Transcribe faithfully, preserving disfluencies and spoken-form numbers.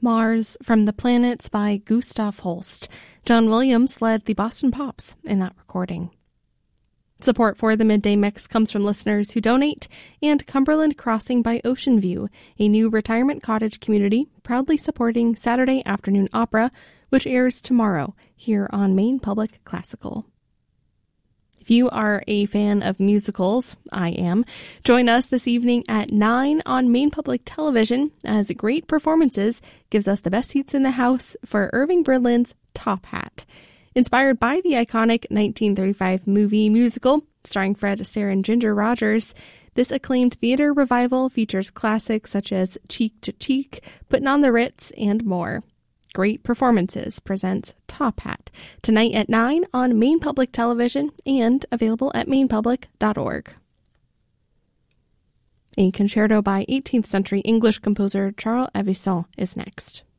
Mars from the Planets by Gustav Holst. John Williams led the Boston Pops in that recording. Support for the Midday Mix comes from listeners who donate and Cumberland Crossing by Ocean View, a new retirement cottage community proudly supporting Saturday Afternoon Opera, which airs tomorrow here on Maine Public Classical. If you are a fan of musicals, I am, join us this evening at nine on Maine Public Television as Great Performances gives us the best seats in the house for Irving Berlin's Top Hat. Inspired by the iconic nineteen thirty-five movie musical starring Fred Astaire and Ginger Rogers, this acclaimed theater revival features classics such as Cheek to Cheek, Puttin' on the Ritz, and more. Great Performances presents Top Hat tonight at nine on Maine Public Television and available at maine public dot org. A concerto by eighteenth century English composer Charles Avison is next.